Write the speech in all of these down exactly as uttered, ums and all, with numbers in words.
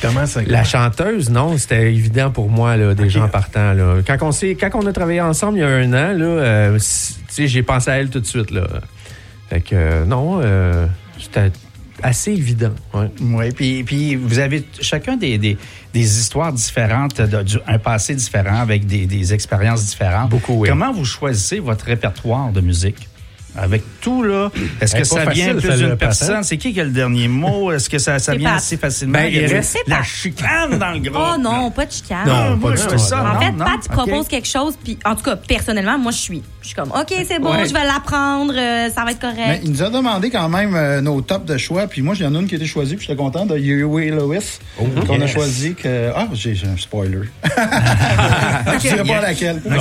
Comment ça? La chanteuse, non, c'était évident pour moi, là, déjà okay. en partant. Là. Quand, on s'est, quand on a travaillé ensemble il y a un an, là, euh, tu sais, j'ai pensé à elle tout de suite. Là. Fait que euh, non, euh, c'était assez évident. Oui, ouais, puis, puis vous avez chacun des, des, des histoires différentes, de, du, un passé différent avec des, des expériences différentes. Beaucoup, oui. Comment vous choisissez votre répertoire de musique? Avec tout, là, est-ce que ça vient plus d'une personne? C'est qui qui a le dernier mot? Est-ce que ça, ça vient pas. assez facilement? Ben, il reste la chicane dans le groupe. Oh non, pas de chicane. Non, moi, je fais ça. En non, fait, non, Pat, tu okay. proposes quelque chose, puis en tout cas, personnellement, moi, je suis. Je suis comme, OK, c'est bon, ouais. je vais l'apprendre, euh, ça va être correct. Mais il nous a demandé quand même euh, nos tops de choix, puis moi, il y en a une qui a été choisie, puis j'étais content, de Huey Lewis, oh, qu'on yes. a choisi que... Ah, j'ai, j'ai un spoiler. Je ne dirais pas laquelle. Oh,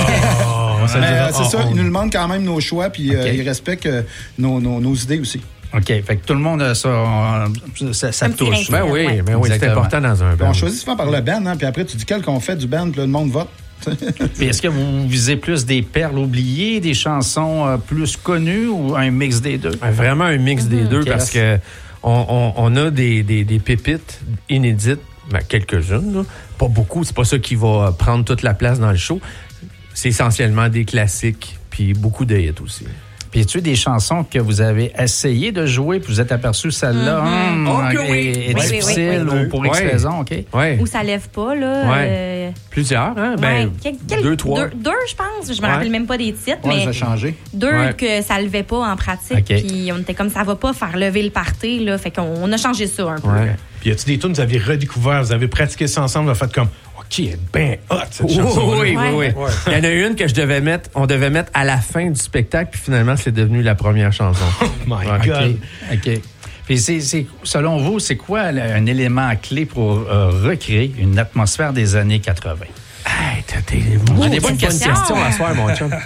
ça Mais, euh, c'est oh, ça, oh. il nous demande quand même nos choix, puis okay. euh, il respecte euh, nos, nos, nos idées aussi. OK. Fait que tout le monde a ça, ça, ça touche. Ben oui, ouais. ben oui, c'est important dans un band. On choisit souvent par le band, hein, puis après, tu dis quel qu'on fait du band, puis là, le monde vote. Puis est-ce que vous visez plus des perles oubliées, des chansons euh, plus connues ou un mix des deux? Vraiment un mix mm-hmm. des deux, okay, parce que on, on, on a des, des, des pépites inédites, ben, quelques-unes, là. Pas beaucoup, c'est pas ça qui va prendre toute la place dans le show. C'est essentiellement des classiques, puis beaucoup de hits aussi. Puis, y a-t-il des chansons que vous avez essayé de jouer, puis vous êtes aperçu celle-là mm-hmm. hum, okay, est, oui. est oui, difficile oui, oui, oui. ou pour X oui. raison, OK? Oui. Ou ça lève pas, là. Ouais. Euh... Plusieurs, hein? Ben, ouais. Quel, quel, deux, trois. Deux, deux, je pense. Je me ouais. rappelle même pas des titres, ouais, mais... ça a changé. Deux ouais. que ça levait pas en pratique. Okay. Puis on était comme, ça va pas faire lever le party, là. Fait qu'on on a changé ça un peu. Ouais. Puis y a-t-il des tunes que vous avez redécouvert, vous avez pratiqué ça ensemble, vous avez fait comme... Qui est bien hot, cette oh, chanson. Oui, oui, oui. Ouais. Il y en a une que je devais mettre, on devait mettre à la fin du spectacle, puis finalement, c'est devenu la première chanson. Oh my ouais, God. OK. OK. Puis c'est, c'est, selon vous, c'est quoi un élément clé pour euh, recréer une atmosphère des années quatre-vingts? Hey, t'as des, oh, des bonnes questions à soir, mon chum.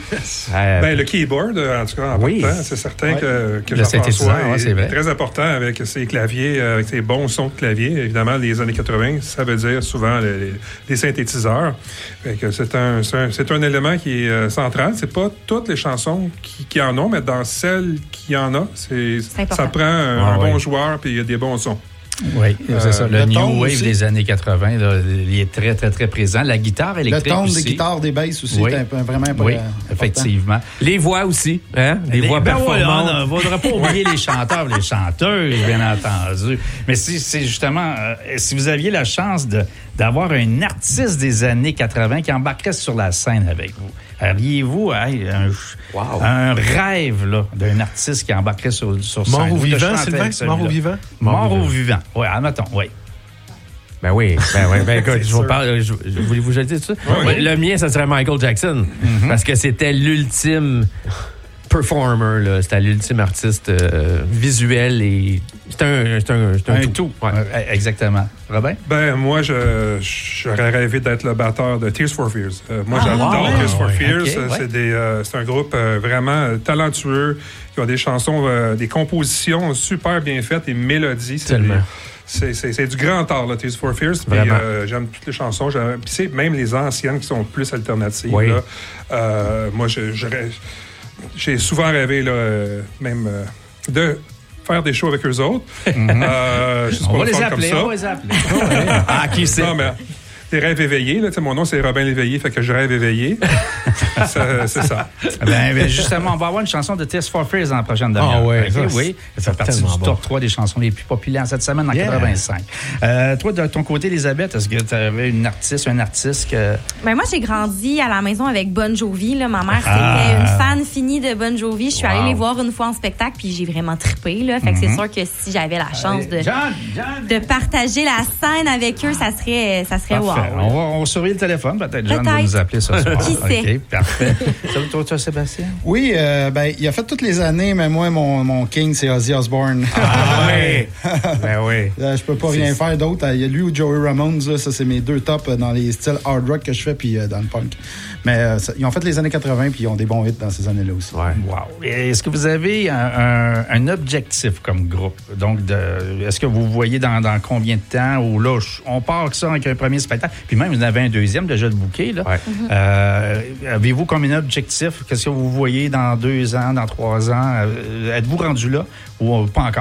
euh, ben, le keyboard, en tout cas, en oui. partant, c'est certain ouais. que, que Jean-François est, ouais, c'est est très important avec ses claviers, avec ses bons sons de clavier. Évidemment, les années quatre-vingts, ça veut dire souvent les, les, les synthétiseurs. Fait que c'est, un, c'est, un, c'est un élément qui est euh, central. C'est pas toutes les chansons qui, qui en ont, mais dans celles qui en a, c'est, c'est ça prend un, ah, un bon oui. joueur puis il y a des bons sons. Oui, c'est euh, ça. Le, le New Wave aussi. Des années quatre-vingts, là, il est très, très, très présent. La guitare électrique Le ton aussi. des guitares, des basses aussi, oui. est vraiment important. Oui, effectivement. Les voix aussi, hein? Des les, voix ben performantes. Il ne faudra pas oublier les chanteurs les chanteuses, bien entendu. Mais si, c'est justement, euh, si vous aviez la chance de, d'avoir un artiste des années quatre-vingts qui embarquerait sur la scène avec vous, auriez-vous hey, un, wow. un rêve là, d'un artiste qui embarquerait sur, sur scène? Mort ou vivant, Sylvain? Mort ou vivant? Mort ou vivant. Oui, admettons, oui. Ben oui, ben oui, ben écoute, je vous parle, je, je, voulez-vous que je le dise ça? Oui, oui. Le mien, ça serait Michael Jackson, mm-hmm. parce que c'était l'ultime performer, là. C'était l'ultime artiste euh, visuel et c'est un, c'est un, c'est un, un tout. tout. Ouais. Ouais, exactement. Robin? Ben moi, je, j'aurais rêvé d'être le batteur de Tears for Fears. Euh, moi, ah, j'adore ouais, Tears for ouais, Fears. Okay, c'est, ouais. des, euh, c'est un groupe euh, vraiment talentueux qui a des chansons, euh, des compositions super bien faites et mélodies. C'est Tellement. Des, C'est, c'est, c'est du grand art, là, Tears for Fears. Puis, euh, j'aime toutes les chansons. J'aime, puis c'est même les anciennes qui sont plus alternatives. Oui. Là. Euh, moi, je, je, j'ai souvent rêvé, là, même euh, de faire des shows avec eux autres. Mm-hmm. Euh, on, va les appeler, on va les appeler. Ah, qui sait? Non, mais des rêves éveillés. Là, mon nom, c'est Robin Léveillé, fait que je rêve éveillé. ça, c'est ça. Ben, ben, justement, on va avoir une chanson de Tears for Fears dans la prochaine demi-heure. Ah ouais, okay, ça, oui, ça fait partie du bon. top trois des chansons les plus populaires cette semaine en yeah. quatre-vingt-cinq. Euh, toi, de ton côté, Elisabeth, est-ce que tu avais une artiste, un artiste que... Ben moi, j'ai grandi à la maison avec Bon Jovi. Là. Ma mère, Ah. c'était une fan finie de Bon Jovi. Je suis Wow. allée les voir une fois en spectacle, puis j'ai vraiment trippé. Là. Fait que Mm-hmm. c'est sûr que si j'avais la chance de, John, John. de partager la scène avec eux, ça serait, ça serait wow. On va, on va surveiller le téléphone. Peut-être John Peut-être. va nous appeler ce soir. Qui sait? OK, parfait. Ça va, toi, toi, Sébastien? Oui, euh, ben, il a fait toutes les années, mais moi, mon, mon king, c'est Ozzy Osbourne. Ah oui! Ben oui. Euh, je peux pas rien faire d'autre. Il y a lui ou Joey Ramones, là, ça, c'est mes deux tops dans les styles hard rock que je fais, puis euh, dans le punk. Mais euh, ça, ils ont fait les années quatre-vingt, puis ils ont des bons hits dans ces années-là aussi. Ouais. Wow. Est-ce que vous avez un, un, un objectif comme groupe? Donc, de, est-ce que vous voyez dans, dans combien de temps? Ou là, on part que ça avec un premier spectacle, puis même vous en avez un deuxième déjà de booké. Là. Ouais. Mm-hmm. Euh, avez-vous comme un objectif? Qu'est-ce que vous voyez dans deux ans, dans trois ans? Euh, êtes-vous rendu là ou pas encore?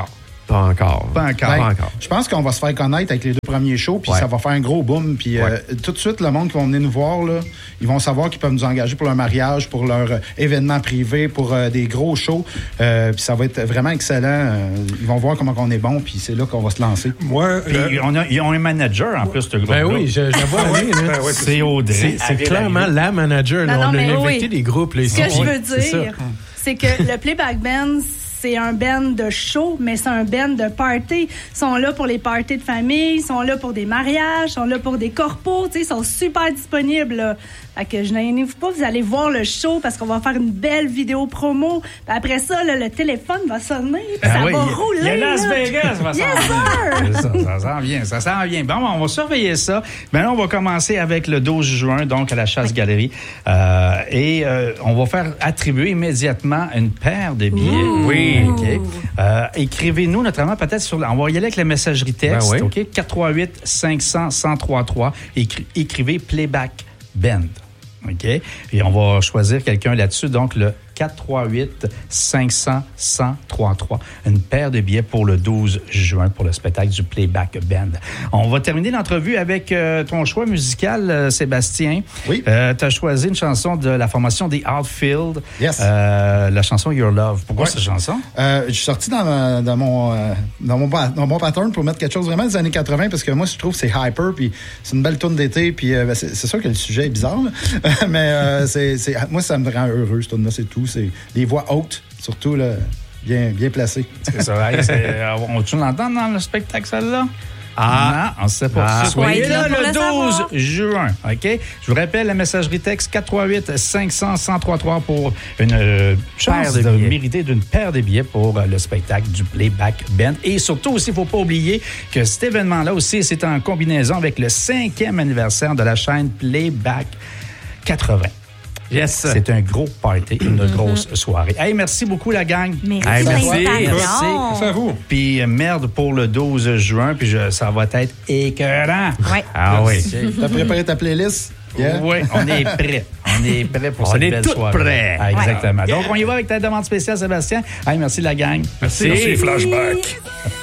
Pas encore. Pas encore. Ben, pas encore. Je pense qu'on va se faire connaître avec les deux premiers shows, puis ouais. ça va faire un gros boom. Puis ouais. euh, tout de suite, le monde qui va venir nous voir, là, ils vont savoir qu'ils peuvent nous engager pour leur mariage, pour leur euh, événement privé, pour euh, des gros shows. Euh, puis ça va être vraiment excellent. Euh, ils vont voir comment on est bon, puis c'est là qu'on va se lancer. Moi, puis euh, on a, ils ont un manager en plus, ce groupe-là. Ben oui, je, je la vois aller. ben oui, c'est Audrey. C'est, c'est clairement la manager. Là. Non, non, on a mais invité oui. des groupes. Là, Ce que ici. je Oui, veux c'est ça. dire, c'est que le Playback Band, c'est un band de show, mais c'est un band de party. Ils sont là pour les parties de famille, ils sont là pour des mariages, ils sont là pour des corpos, tu sais, ils sont super disponibles, là. Fait que je n'inquiétez pas, vous allez voir le show parce qu'on va faire une belle vidéo promo. Puis après ça, là, le téléphone va sonner, puis Ah ça oui, va il y a- rouler. Il y a Las là. Vegas, ça va s'en Yes, venir. sir! Ça, ça s'en vient, ça s'en vient. Bon, on va surveiller ça. Maintenant, on va commencer avec le douze juin, donc à la Chasse-Galerie. Euh, et euh, on va faire attribuer immédiatement une paire de billets. Mmh. Oui. OK. Euh, écrivez-nous, notamment, peut-être sur... La, on va y aller avec la messagerie texte. Ben oui. OK? quatre trois huit cinq cents un zéro trois trois. Écri- écrivez Playback Band. OK? Et on va choisir quelqu'un là-dessus. Donc, le quatre trois huit cinq cents un zéro trois trois. Une paire de billets pour le douze juin pour le spectacle du Playback Band. On va terminer l'entrevue avec euh, ton choix musical, euh, Sébastien. Oui. Euh, tu as choisi une chanson de la formation The Outfield. Yes. Euh, la chanson Your Love. Pourquoi Ouais. cette chanson? Euh, je suis sorti dans, ma- dans, mon, euh, dans, mon, pa- dans mon pattern pour mettre quelque chose vraiment des années quatre-vingts parce que moi, je trouve que c'est hyper, puis c'est une belle tourne d'été, puis euh, ben, c'est, c'est sûr que le sujet est bizarre, là. mais euh, c'est, c'est, moi, ça me rend heureux, cette tourne-là, c'est tout. C'est les voix hautes, surtout, là, bien, bien placées. C'est ça. Hey, c'est, euh, on tu l'entend dans le spectacle, celle-là? Ah, non, on ne sait pas. Ah. Soyez Ouais, là pour le le douze savoir. juin, OK? Je vous rappelle la messagerie texte quatre trois huit cinq cents un zéro trois trois pour une euh, chance de de, billets. mériter d'une paire de billets pour euh, le spectacle du Playback Band. Et surtout aussi, il ne faut pas oublier que cet événement-là aussi, c'est en combinaison avec le cinquième anniversaire de la chaîne Playback quatre-vingts. Yes. C'est un gros party, une grosse soirée. Hey, merci beaucoup, la gang. Merci Hey, pour merci. l'invitation. merci à vous. Puis euh, merde pour le douze juin, puis je- ça va être écœurant. Ouais. Ah oui. T'as préparé ta playlist? Yeah? Oui, on est prêt. On est prêt pour On cette est belle tout soirée. prêt. Ah, exactement. Donc, on y va avec ta demande spéciale, Sébastien. Hey, merci, la gang. Merci. Merci, Flashback.